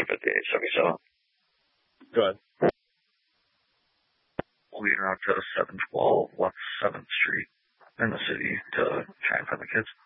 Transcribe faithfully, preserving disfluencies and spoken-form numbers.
are fifty-eight seventy-seven. Go ahead. Leading out to seven twelve West seventh Street in the city to try and find the kids.